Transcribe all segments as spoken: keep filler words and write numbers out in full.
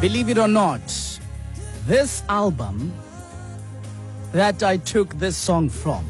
Believe it or not, this album that I took this song from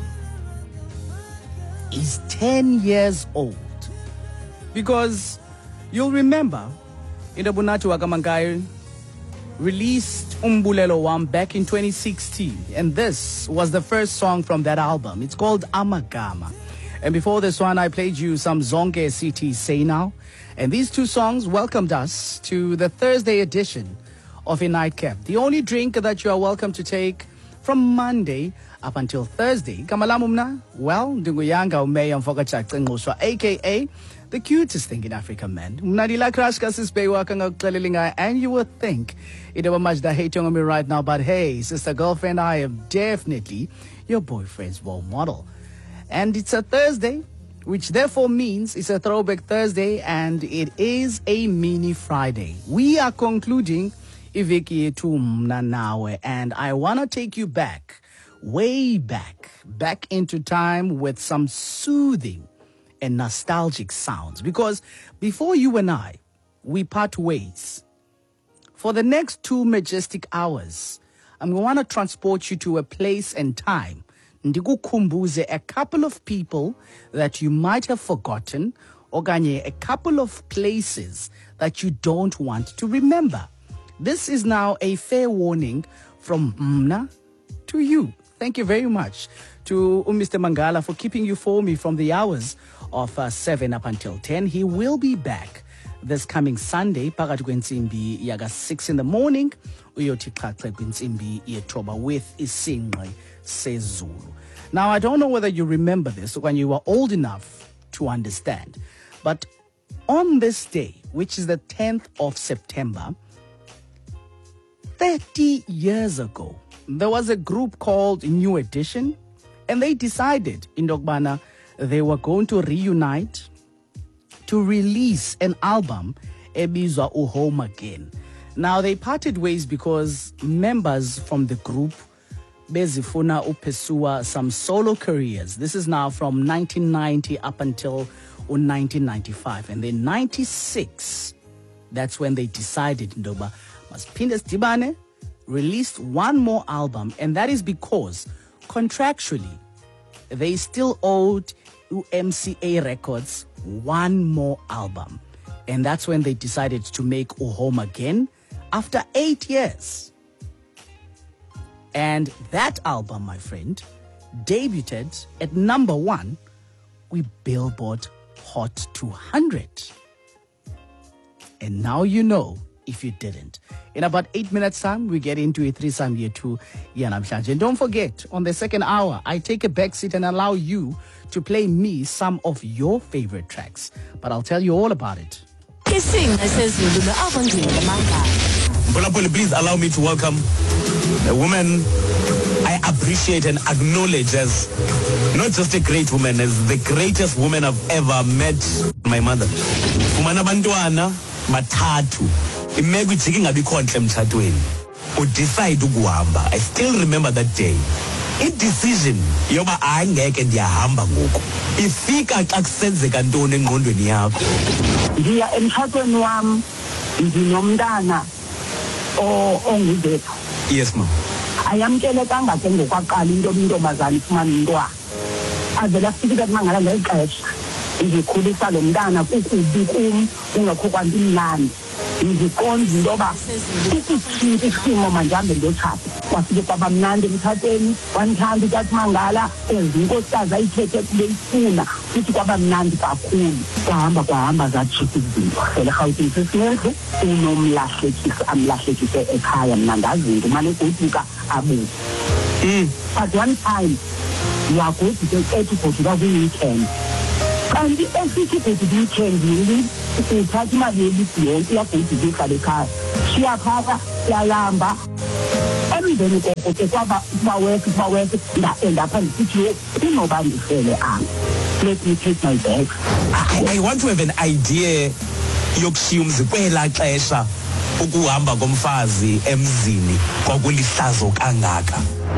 is ten years old. Because you'll remember, Indabunatu Wakamankai released Umbulelo Wam back in twenty sixteen. And this was the first song from that album. It's called Amagama. And before this one, I played you some Zonke C T Say Now. And these two songs welcomed us to the Thursday edition of A Nightcap. The only drink that you are welcome to take from Monday up until Thursday. Kamalamumna, well, Dunguyanga Umeya Mfokachak A K A the cutest thing in Africa, man. Mnadila Krashka Sisbewa, and you would think it was much that hating on me right now, but hey, sister girlfriend, I am definitely your boyfriend's role model. And it's a Thursday, which therefore means it's a throwback Thursday, and it is a mini Friday. We are concluding Iviki Tumna Nawe, and I want to take you back, way back, back into time with some soothing and nostalgic sounds. Because before you and I, we part ways, for the next two majestic hours, I'm going to want to transport you to a place and time, Ndikukumbuze, a couple of people that you might have forgotten, Oganye, a couple of places that you don't want to remember. This is now a fair warning from Mna to you. Thank you very much to Mister Mangala for keeping you for me from the hours of uh, seven up until ten. He will be back this coming Sunday, Pakati Kwensimbi yaga six in the morning, Uyoti Khatse Kwensimbi yetoba with Isingwe Sezulu. Now, I don't know whether you remember this when you were old enough to understand, but on this day, which is the tenth of September, thirty years ago, there was a group called New Edition, and they decided in Dogbana they were going to reunite to release an album, Ebizwa Uhome Again. Now, they parted ways because members from the group bezifuna upesua some solo careers. This is now from nineteen ninety up until nineteen ninety-five. And then ninety-six, that's when they decided Ndoba Maspindes Tibane released one more album, and that is because contractually they still owed M C A Records one more album. And that's when they decided to make Uhome Again after eight years. And that album, my friend, debuted at number one with Billboard Hot two hundred. And now you know if you didn't. In about eight minutes time, we get into a threesome year two. And don't forget, on the second hour, I take a back seat and allow you to play me some of your favorite tracks. But I'll tell you all about it. Please allow me to welcome a woman I appreciate and acknowledge as not just a great woman, as the greatest woman I've ever met, my mother. Umana bantwana bathathu imeko ijike ngabikho nhle emthathweni udecide ukuhamba. I still remember that day. I decision yoba angeke ndiyahamba ngoku ifika xa kusenzeka ntoni engqondweni yakho. Ndiya emthathweni wami ndinomntana ongudethu. Yes, ma'am. Ayamkele kangake ngokwaqala into intombazana ifumana umntwana. Avela afika mangala ngexesha. Ndikhulisa lo mntana kukubi kum ungakho kwanto imnandi. Ndiqonda intoba isithinti isimo manje hambe ngothatha. Kwafike kwaba mnandi emthathweni, wanithanda uTathi Mangala, inkosikazi ayithethe kule ifuna, futhi kwaba mnandi kakhulu. Kwahamba kwahamba zajika izinto. Phela Gauteng sesiyedlu, unomlahlekisi amlahlekise ekhaya mna ndazinto mane goduka abuze. Mm. But one time, yagoduka ethi goduka kwi-weekend. Kanti esithi goduka weekend yini uthatha imali yelisi yonke yagoduka ihlale ekhaya. Siyaphatha, siyalamba. Emideni koko ke kwaba baweke baweke ndaenda pha ndisithi inoba ndifele apha. Let me take my bag. I, I want to have an idea yokushiya umzi kwela xesha ukuhamba komfazi emzini kwakulihlazo kangaka.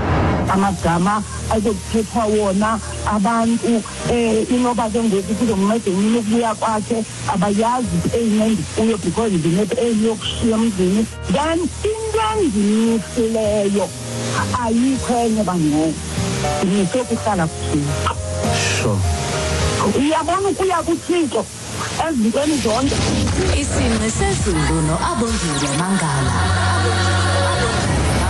amagama azokuthethwa wona abantu eh inoba ke ngoku kuzomnceda yini ukubuya kwakhe abayazi eyinengi kuyo because ndinethe eyokushiya emzini then into endiyisileyo ayikho enye bangoko ndisokuhlala kuthixo. Sure. Uyabona ukuya kuthixo ezintweni zonke. Isingqi sezulu no-Abongile Mangala.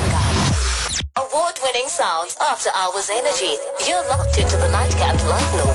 Award-winning sounds after hours energy. You're locked into the Nightcap Live North.